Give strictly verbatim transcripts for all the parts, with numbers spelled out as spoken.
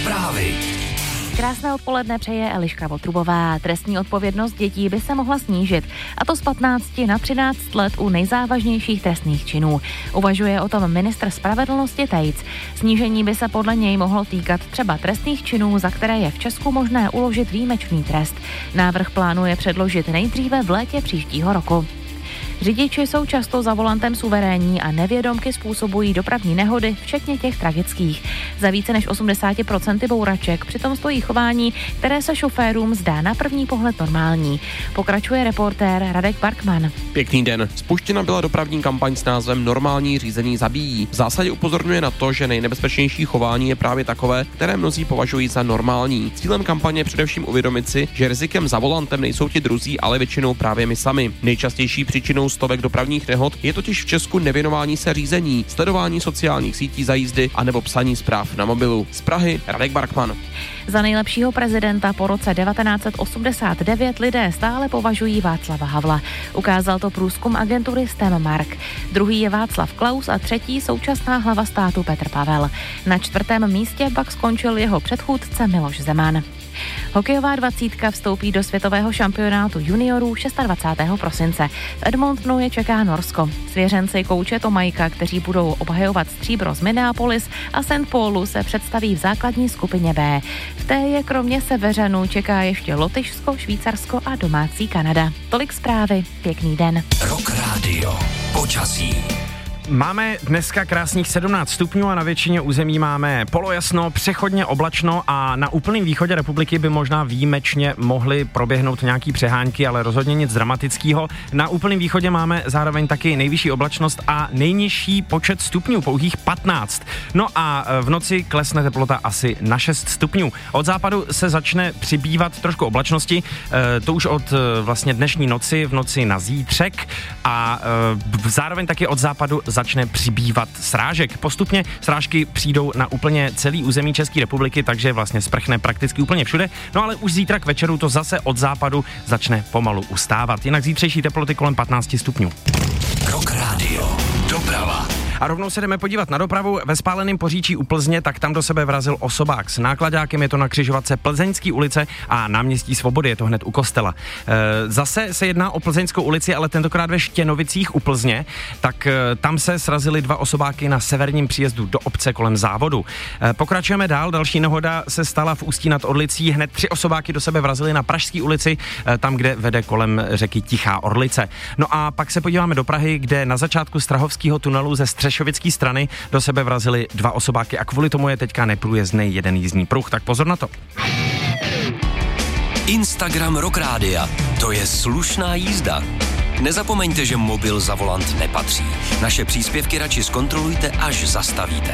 Zprávy. Krásné odpoledne přeje Eliška Votrubová. Trestní odpovědnost dětí by se mohla snížit, a to z patnácti na třináct let u nejzávažnějších trestných činů. Uvažuje o tom ministr spravedlnosti Tejc. Snížení by se podle něj mohlo týkat třeba trestných činů, za které je v Česku možné uložit výjimečný trest. Návrh plánuje předložit nejdříve v létě příštího roku. Řidiči jsou často za volantem suverénní a nevědomky způsobují dopravní nehody, včetně těch tragických. Za více než osmdesát procent bouraček přitom stojí chování, které se šoférům zdá na první pohled normální. Pokračuje reportér Radek Barkman. Pěkný den. Spuštěna byla dopravní kampaň s názvem Normální řízení zabíjí. V zásadě upozorňuje na to, že nejnebezpečnější chování je právě takové, které mnozí považují za normální. Cílem kampaně je především uvědomit si, že rizikem za volantem nejsou ti druzí, ale většinou právě my sami. Nejčastější příčinou stovek dopravních nehod je totiž v Česku nevěnování se řízení, sledování sociálních sítí za jízdy a nebo psaní zpráv na mobilu. Z Prahy Radek Barkman. Za nejlepšího prezidenta po roce devatenáct set osmdesát devět lidé stále považují Václava Havla. Ukázal to průzkum agentury StemMark. Druhý je Václav Klaus a třetí současná hlava státu Petr Pavel. Na čtvrtém místě pak skončil jeho předchůdce Miloš Zeman. Hokejová dvacítka vstoupí do světového šampionátu juniorů dvacátého šestého prosince. V Edmontonu je čeká Norsko. Svěřenci kouče Tomajka, kteří budou obhajovat stříbro z Minneapolis a Saint Paulu, se představí v základní skupině B. V té je kromě Seveřanů čeká ještě Lotyšsko, Švýcarsko a domácí Kanada. Tolik zprávy. Pěkný den. Rock Radio. Počasí. Máme dneska krásných sedmnáct stupňů a na většině území máme polojasno, přechodně oblačno a na úplném východě republiky by možná výjimečně mohly proběhnout nějaký přehánky, ale rozhodně nic dramatického. Na úplném východě máme zároveň taky nejvyšší oblačnost a nejnižší počet stupňů, pouhých patnáct. No a v noci klesne teplota asi na šest stupňů. Od západu se začne přibývat trošku oblačnosti, to už od vlastně dnešní noci, v noci na zítřek, a zároveň taky od západu začne přibývat srážek. Postupně srážky přijdou na úplně celý území České republiky, takže vlastně sprchne prakticky úplně všude. No ale už zítra k večeru to zase od západu začne pomalu ustávat. Jinak zítřejší teploty kolem patnáct stupňů. Rock Radio. Doprava. A rovnou se jdeme podívat na dopravu. Ve Spáleném Poříčí u Plzně, tak tam do sebe vrazil osobák s nákladákem, je to na křižovatce Plzeňské ulice a Náměstí Svobody, je to hned u kostela. E, zase se jedná o Plzeňskou ulici, ale tentokrát ve Štěnovicích u Plzně, tak e, tam se srazily dva osobáky na severním příjezdu do obce kolem závodu. E, pokračujeme dál, další nehoda se stala v Ústí nad Orlicí, hned tři osobáky do sebe vrazily na Pražské ulici, e, tam, kde vede kolem řeky Tichá Orlice. No a pak se podíváme do Prahy, kde na začátku Strahovského tunelu ze střešovické strany do sebe vrazily dva osobáky a kvůli tomu je teďka neprůjezdný jeden jízdní pruh, tak pozor na to. Instagram Rock Rádia. To je slušná jízda. Nezapomeňte, že mobil za volant nepatří. Naše příspěvky radši zkontrolujte, až zastavíte.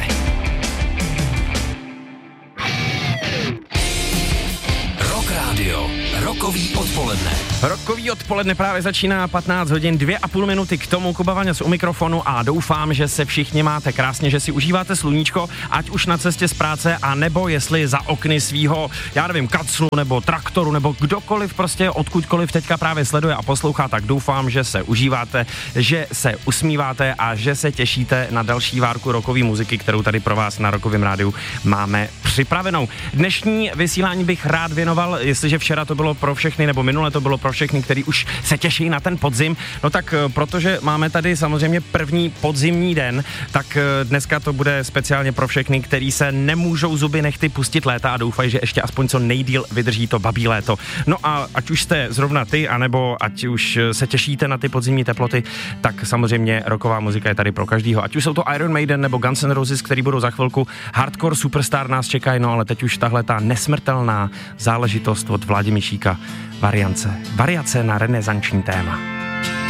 Rock Radio. Rokový odpoledne. Rokový odpoledne právě začíná, patnáct hodin, dvě a půl minuty k tomu. Kuba Vaňa z u mikrofonu a doufám, že se všichni máte krásně, že si užíváte sluníčko, ať už na cestě z práce, a nebo jestli za okny svýho, já nevím, kaclu nebo traktoru, nebo kdokoliv prostě odkudkoliv teďka právě sleduje a poslouchá, tak doufám, že se užíváte, že se usmíváte a že se těšíte na další várku rockové muziky, kterou tady pro vás na Rockovém rádiu máme připravenou. Dnešní vysílání bych rád věnoval, jestliže včera to bylo pro všechny, nebo minule to bylo pro všechny, kteří už se těší na ten podzim, no tak protože máme tady samozřejmě první podzimní den, tak dneska to bude speciálně pro všechny, kteří se nemůžou zuby nechty pustit léta a doufají, že ještě aspoň co nejdýl vydrží to babí léto. No a ať už jste zrovna ty, anebo ať už se těšíte na ty podzimní teploty, tak samozřejmě rocková muzika je tady pro každýho. Ať už jsou to Iron Maiden nebo Guns N' Roses, který budou za chvilku, Hardcore Superstar nás čekají, no ale teď už tahle ta nesmrtelná záležitost od Vládi Mišíka, variance, variace na renesanční téma.